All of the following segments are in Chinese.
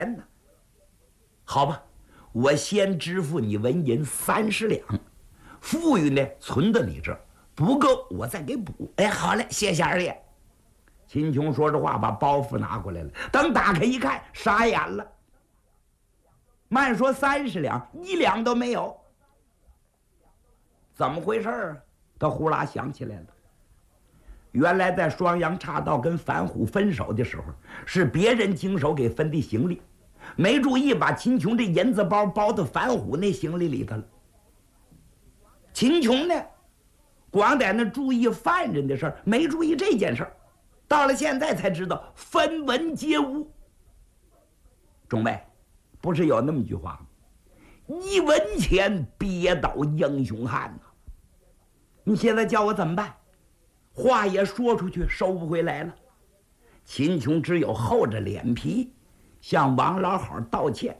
呢。好吧，我先支付你纹银30两，富裕呢存到你这儿，不够我再给补。哎，好嘞，谢谢二爷。秦琼说着话，把包袱拿过来了。等打开一看，傻眼了。慢说30两，1两都没有。怎么回事啊？他呼啦想起来了。原来在双阳岔道跟樊虎分手的时候，是别人经手给分的行李，没注意把秦琼这银子包包到樊虎那行李里头了。秦琼呢，光在那注意犯人的事儿，没注意这件事儿，到了现在才知道分文皆污。中尉，不是有那么句话吗？1文钱憋倒英雄汉呐！你现在叫我怎么办？话也说出去，收不回来了。秦琼只有厚着脸皮向王老好道歉，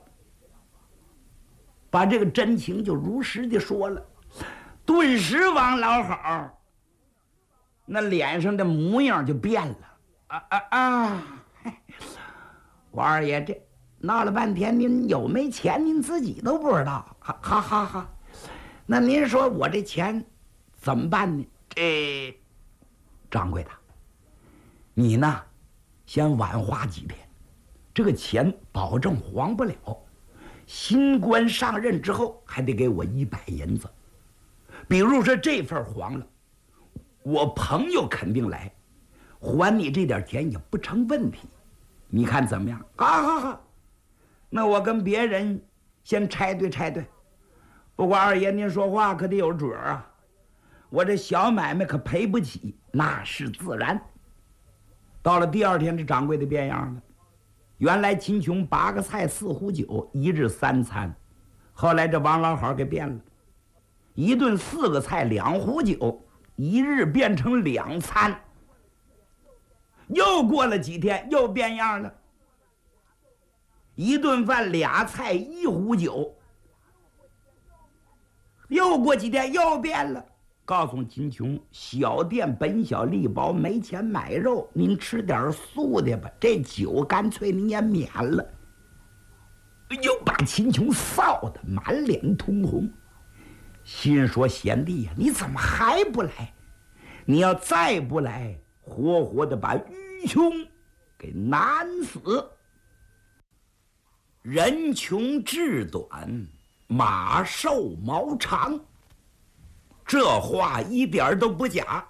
把这个真情就如实的说了。顿时王老好那脸上的模样就变了。王二爷，这闹了半天，您有没钱您自己都不知道。哈，那您说我这钱怎么办呢？掌柜的，你呢先晚花几天，这个钱保证还不了。新官上任之后还得给我100银子。比如说这份还了，我朋友肯定来，还你这点钱也不成问题。你看怎么样？好，那我跟别人先拆对。不过二爷您说话可得有准儿啊，我这小买卖可赔不起，那是自然。到了第2天，这掌柜的变样了。原来秦琼8个菜4壶酒，1日3餐，后来这王老好给变了，1顿4个菜2壶酒，1日变成2餐。又过了几天，又变样了，1顿饭2菜1壶酒。又过几天又变了，告诉秦琼，小店本小利薄，没钱买肉，您吃点素的吧，这酒干脆您也免了。又把秦琼臊得满脸通红，心说贤弟呀，你怎么还不来？你要再不来，活活的把愚兄给难死。人穷志短，马瘦毛长，这话一点都不假。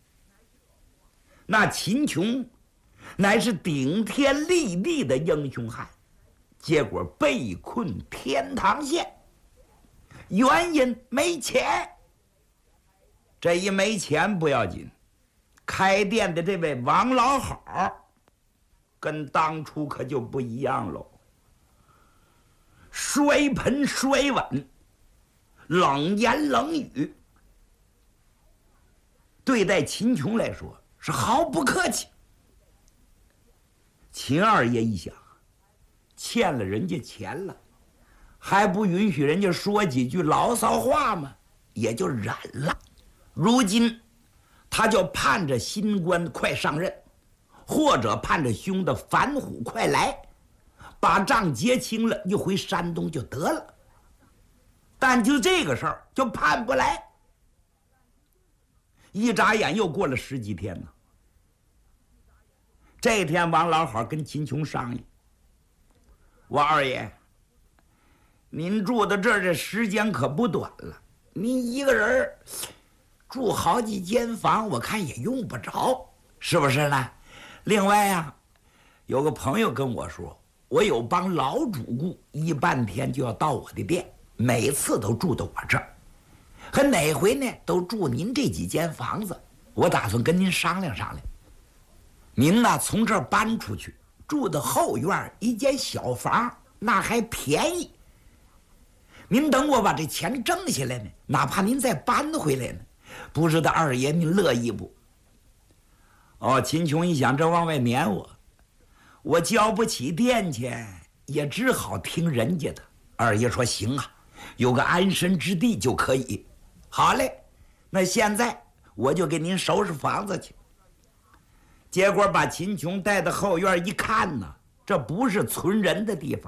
那秦琼乃是顶天立地的英雄汉，结果被困天堂县，原因没钱。这一没钱不要紧，开店的这位王老好跟当初可就不一样喽。摔盆摔碗，冷言冷语，对待秦琼来说是毫不客气。秦二爷一想，欠了人家钱了，还不允许人家说几句牢骚话吗？也就忍了。如今他就盼着新官快上任，或者盼着兄的樊虎快来，把账结清了，一回山东就得了。但就这个事儿就盼不来。一眨眼又过了10几天呢。这天王老好跟秦琼商议，王二爷，您住到这儿这时间可不短了，您一个人住好几间房，我看也用不着，是不是呢？另外啊，有个朋友跟我说，我有帮老主顾一半天就要到我的店，每次都住到我这儿，可哪回呢都住您这几间房子，我打算跟您商量商量。您呢从这儿搬出去，住的后院一间小房，那还便宜。您等我把这钱挣下来呢，哪怕您再搬回来呢，不知道二爷您乐意不？秦琼一想，这往外撵我交不起店钱，也只好听人家的。二爷说行啊，有个安身之地就可以。好嘞，那现在我就给您收拾房子去。结果把秦琼带到后院一看呢， 这不是存人的地方。